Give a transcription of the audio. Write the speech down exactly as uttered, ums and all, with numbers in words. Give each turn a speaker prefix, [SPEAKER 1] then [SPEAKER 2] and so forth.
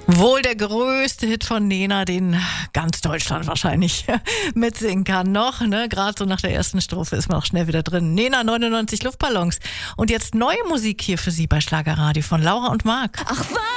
[SPEAKER 1] Wohl der größte Hit von Nena, den ganz Deutschland wahrscheinlich mitsingen kann noch. Ne? Gerade so nach der ersten Strophe ist man auch schnell wieder drin. Nena neunundneunzig Luftballons. Und jetzt neue Musik hier für Sie bei Schlagerradio von Laura und Marc.
[SPEAKER 2] Ach,